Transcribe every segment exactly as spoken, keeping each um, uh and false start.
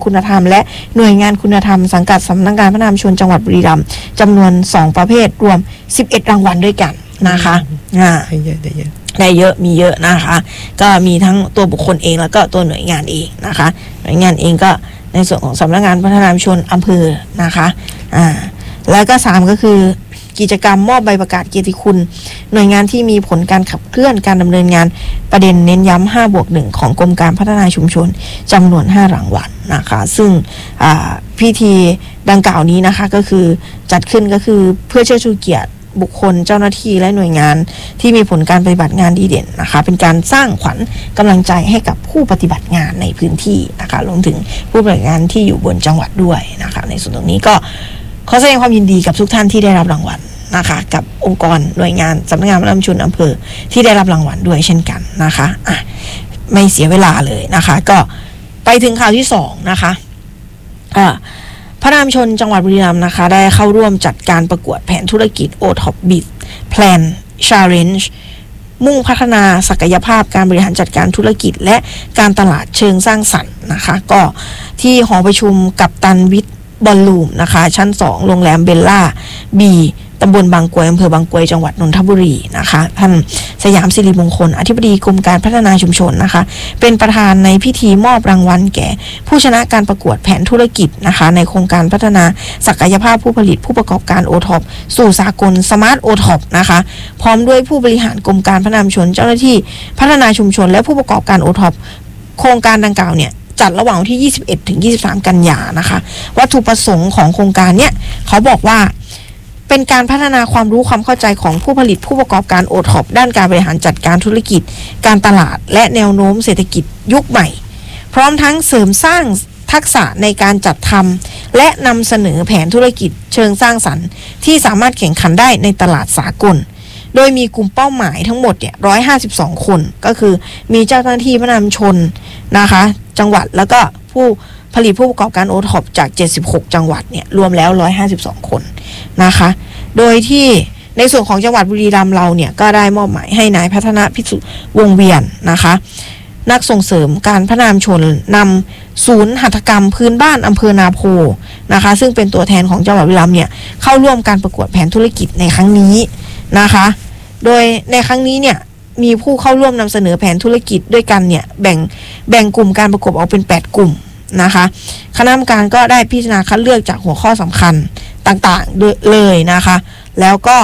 คุณธรรมและหน่วยงานคุณธรรมสังกัดสำนักงานพัฒนาชุมชนจังหวัดบุรีรัมย์จำนวนสองประเภทรวมสิบเอ็ดรางวัลด้วยกันนะคะอ่าได้เยอะได้เยอะได้เยอะมีเยอะนะคะก็มีทั้งตัวบุคคลเองแล้วก็ตัวหน่วยงานเองนะคะหน่วยงานเองก็ในส่วนของสำนักงานพัฒนาชุมชนอำเภอนะคะอ่าแล้วก็สามก็คือกิจกรรมมอบใบประกาศเกียรติคุณหน่วยงานที่มีผลการขับเคลื่อนการดำเนินงานประเด็นเน้นย้ำ ห้าบวกหนึ่ง ของกรมการพัฒนาชุมชนจำนวนห้ารางวัลนะคะซึ่งพิธีดังกล่าวนี้นะคะก็คือจัดขึ้นก็คือเพื่อเชิดชูเกียรติบุคคลเจ้าหน้าที่และหน่วยงานที่มีผลการปฏิบัติงานดีเด่นนะคะเป็นการสร้างขวัญกำลังใจให้กับผู้ปฏิบัติงานในพื้นที่นะคะรวมถึงผู้ปฏิบัติงานที่อยู่บนจังหวัดด้วยนะคะในส่วนตรงนี้ก็ขอแสดงความยินดีกับทุกท่านที่ได้รับรางวัลนะคะกับองค์กรหน่วยงานสำนักงานพัฒนาชุมชนอำเภอที่ได้รับรางวัลด้วยเช่นกันนะคะอ่ะไม่เสียเวลาเลยนะคะก็ไปถึงข่าวที่สองนะคะอ่าพัฒนาชุมชนจังหวัดบุรีรัมย์นะคะได้เข้าร่วมจัดการประกวดแผนธุรกิจ โอ ท็อป Bid Plan Challenge มุ่งพัฒนาศักยภาพการบริหารจัดการธุรกิจและการตลาดเชิงสร้างสรรค์นะคะก็ที่หอประชุมกัปตันวิทย์บอลลูมนะคะชั้นสองโรงแรมเบลล่าบีตำบลบางกรวยอำเภอบางกรวยจังหวัดนนทบุรีนะคะท่านสยามศิริมงคลอธิบดีกรมการพัฒนาชุมชนนะคะเป็นประธานในพิธีมอบรางวัลแก่ผู้ชนะการประกวดแผนธุรกิจนะคะในโครงการพัฒนาศักยภาพผู้ผลิตผู้ประกอบการ โอ ท็อป สู่สากลสมาร์ท โอ ท็อป นะคะพร้อมด้วยผู้บริหารกรมการพัฒนาชุมชนเจ้าหน้าที่พัฒนาชุมชนและผู้ประกอบการ โอ ท็อป โครงการดังกล่าวเนี่ยจัดระหว่างวันที่ยี่สิบเอ็ดถึงยี่สิบสามกันยานะคะวัตถุประสงค์ของโครงการเนี่ยเขาบอกว่าเป็นการพัฒนาความรู้ความเข้าใจของผู้ผลิตผู้ประกอบการ โอ ท็อป ด้านการบริหารจัดการธุรกิจการตลาดและแนวโน้มเศรษฐกิจยุคใหม่พร้อมทั้งเสริมสร้างทักษะในการจัดทำและนำเสนอแผนธุรกิจเชิงสร้างสรรค์ที่สามารถแข่งขันได้ในตลาดสากลโดยมีกลุ่มเป้าหมายทั้งหมดเนี่ยหนึ่งร้อยห้าสิบสองคนก็คือมีเจ้าหน้าที่พัฒนาชุมชนนะคะจังหวัดแล้วก็ผู้ผลิตผู้ประกอบการ โอ ท็อป จากเจ็ดสิบหกจังหวัดเนี่ยรวมแล้วหนึ่งร้อยห้าสิบสองคนนะคะโดยที่ในส่วนของจังหวัดบุรีรัมย์เราเนี่ยก็ได้มอบหมายให้นายพัฒนาพิสุทธิ์วงเวียนนะคะนักส่งเสริมการพัฒนาชุมชนนำศูนย์หัตถกรรมพื้นบ้านอำเภอนาโพนะคะซึ่งเป็นตัวแทนของจังหวัดบุรีรัมย์เนี่ยเข้าร่วมการประกวดแผนธุรกิจในครั้งนี้นะคะโดยในครั้งนี้เนี่ยมีผู้เข้าร่วมนำเสนอแผนธุรกิจด้วยกันเนี่ยแบ่งแบ่งกลุ่มการประกวดออกเป็นแปดกลุ่มนะคะคณะกรรมการก็ได้พิจารณาคัดเลือกจากหัวข้อสำคัญต่างๆเลยนะคะแล้วก็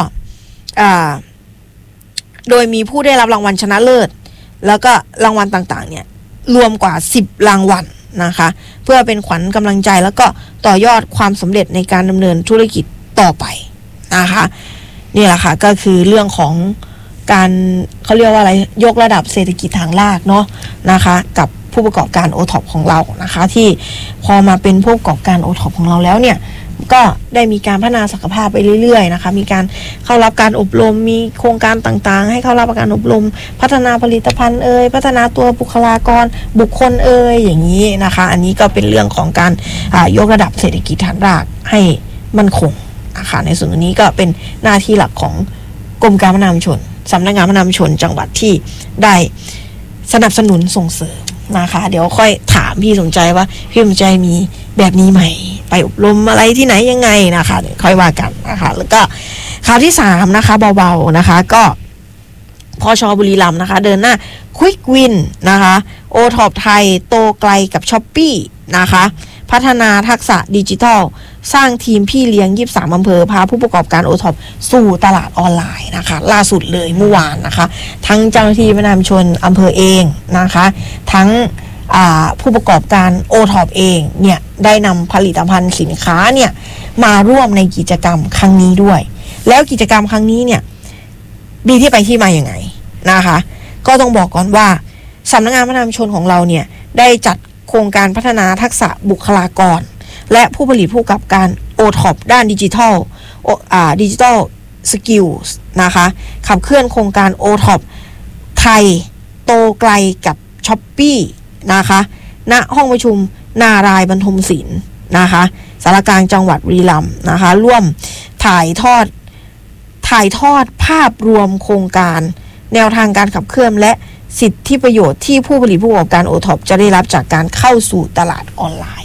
โดยมีผู้ได้รับรางวัลชนะเลิศแล้วก็รางวัลต่างๆเนี่ยรวมกว่าสิบรางวัลนะคะเพื่อเป็นขวัญกำลังใจแล้วก็ต่อยอดความสำเร็จในการดำเนินธุรกิจต่อไปนะคะนี่แหละค่ะก็คือเรื่องของการเขาเรียกว่าอะไรยกระดับเศรษฐกิจทางรากเนาะนะคะกับผู้ประกอบการ โอ ท็อป ของเรานะคะที่พอมาเป็นผู้ประกอบการ โอ ท็อป ของเราแล้วเนี่ยก็ได้มีการพัฒนาศักยภาพไปเรื่อยๆนะคะมีการเข้ารับการอบรมมีโครงการต่างๆให้เข้ารับการอบรมพัฒนาผลิตภัณฑ์เอ่ยพัฒนาตัวบุคลากรบุคคลเอ่ยอย่างนี้นะคะอันนี้ก็เป็นเรื่องของการยกระดับเศรษฐกิจฐานรากให้มั่นคงนะคะในส่วนนี้ก็เป็นหน้าที่หลักของกรมการพัฒนาชุมชนสำนักงานพัฒนาชุมชนจังหวัดที่ได้สนับสนุนส่งเสริมนะคะเดี๋ยวค่อยถามพี่สนใจว่าพี่สนใจมีแบบนี้ไหมไปอบรมอะไรที่ไหนยังไงนะคะเดี๋ยวค่อยว่ากันนะคะแล้วก็ข่าวที่สามนะคะเบาๆนะคะก็พช.บุรีรัมย์นะคะเดินหน้าควิกวินนะคะโอท็อปไทยโตไกลกับช้อปปี้นะคะพัฒนาทักษะดิจิทัลสร้างทีมพี่เลี้ยงยี่สิบสามอำเภอพาผู้ประกอบการโอท็อปสู่ตลาดออนไลน์นะคะล่าสุดเลยเมื่อวานนะคะทั้งเจ้าหน้าที่พัฒนาชุมชนอำเภอเองนะคะทั้งผู้ประกอบการโอท็อปเองเนี่ยได้นำผลิตภัณฑ์สินค้าเนี่ยมาร่วมในกิจกรรมครั้งนี้ด้วยแล้วกิจกรรมครั้งนี้เนี่ยมีที่ไปที่มาอย่างไงนะคะก็ต้องบอกก่อนว่าสำนักงานพัฒนาชุมชนของเราเนี่ยได้จัดโครงการพัฒนาทักษะบุคลากรและผู้ผลิตผู้ประกอบการ โอ ท็อป ด้านดิจิทัลอ่าดิจิทัลสกิลส์นะคะขับเคลื่อนโครงการ โอ ท็อป ไทยโตไกลกับช้อปปี้นะคะณห้องประชุมนารายบรรทมศิลป์นะคะสารกลางจังหวัดบุรีรัมย์นะคะร่วมถ่ายทอดถ่ายทอดภาพรวมโครงการแนวทางการขับเคลื่อนและสิทธิประโยชน์ที่ผู้ผลิตผู้ประกอบการ โอ ท็อป จะได้รับจากการเข้าสู่ตลาดออนไลน์